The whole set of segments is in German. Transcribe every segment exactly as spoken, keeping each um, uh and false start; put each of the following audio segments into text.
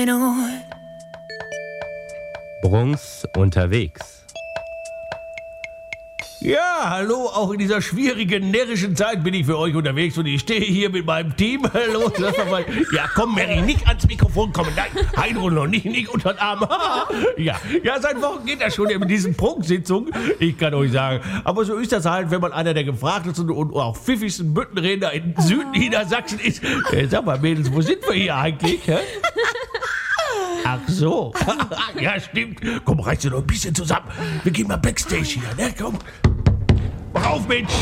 going on? Bruns unterwegs. Ja, hallo, auch in dieser schwierigen, närrischen Zeit bin ich für euch unterwegs und ich stehe hier mit meinem Team. Hallo, lass doch mal. Ja, komm, Mary, nicht ans Mikrofon kommen. Nein, Heidrun noch nicht, nicht unter den Arm. Ja, ja, seit Wochen geht das schon mit diesen Prunksitzungen. Ich kann euch sagen. Aber so ist das halt, wenn man einer der gefragtesten und auch pfiffigsten Büttenredner in Südniedersachsen ist. Äh, sag mal, Mädels, wo sind wir hier eigentlich? Hä? Ach so. Ja, stimmt. Komm, reiß dir noch ein bisschen zusammen. Wir gehen mal Backstage hier, ne? Komm. Mach auf, Mensch.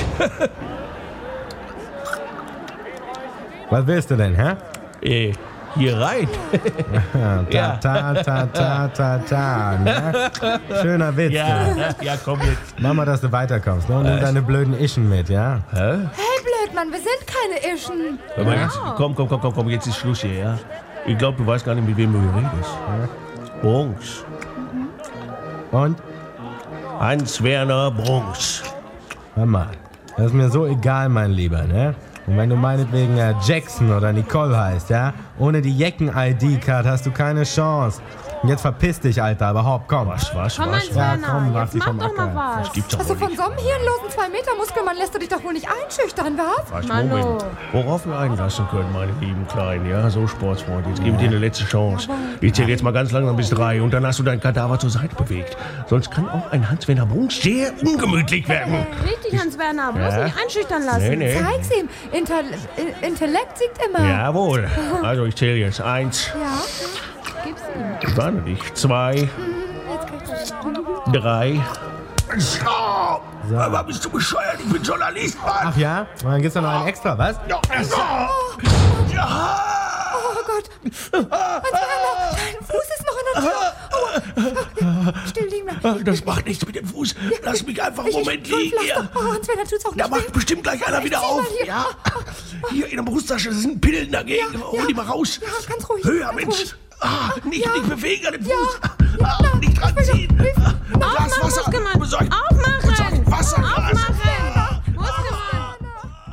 Was willst du denn, hä? Äh, hier rein. Ta, ta, ta, ta, ta, ta, ne? Schöner Witz, Ja, du. ja, ja, komm jetzt. Mach mal, dass du weiterkommst, ne? Und nimm deine blöden Ischen mit, ja? Hey, Blödmann, wir sind keine Ischen. Hör mal, jetzt, komm, komm, komm, komm, komm, jetzt ist Schluss hier, ja? Ich glaube, du weißt gar nicht, mit wem du hier redest. Bruns. Und? Hans-Werner Bruns. Hör mal, das ist mir so egal, mein Lieber, ne? Und wenn du meinetwegen äh, Jackson oder Nicole heißt, ja? Ohne die Jecken-I D-Card hast du keine Chance. Und jetzt verpiss dich, Alter, aber hopp, komm. Was, was, Komm, was? Hans Ja, Werner, komm, mach jetzt dich mach vom doch mal Acker. was. Das gibt's doch Also wohl von nicht. so einem hirnlosen zwei Meter Muskelmann lässt du dich doch wohl nicht einschüchtern, was? Was, Manu. Moment. Worauf wir einlassen können, meine lieben Kleinen, ja? So, Sportsfreund, jetzt gebe ich dir eine letzte Chance. Ich zähle jetzt mal ganz langsam bis drei und dann hast du deinen Kadaver zur Seite bewegt. Sonst kann auch ein Hans-Werner Bruns sehr ungemütlich werden. Richtig, Hans Werner, bloß Ja. nicht einschüchtern lassen. Nee, nee. Zeig's ihm. Inter I- Intellekt siegt immer. Jawohl. Also, ich zähle jetzt. Eins, Ja. Gib's ihm. warte nicht. Zwei, Jetzt krieg ich das. drei. Oh, aber bist du bescheuert? Ich bin Journalist, Mann. Ach ja? Und dann gibt's da noch einen extra, was? Ja. Ja. Oh Gott. Hans-Werner, dein Fuß ist noch in der Tür. Aua. Still liegen bleiben. Das macht nichts mit dem Fuß. Lass mich einfach einen Moment Ich- ich- liegen hier. Pflaster. Oh, Hans-Werner tut's auch Da nicht macht weh. bestimmt gleich einer wieder zieh mal auf. hier. Ja. Hier in der Brusttasche sind Pillen dagegen. Hol ja. die mal raus. Ja, ganz ruhig, Höher, ganz Mensch. ruhig. Ah, nicht, Ja. nicht bewegen an dem Ja. Fuß. Ah, nicht dran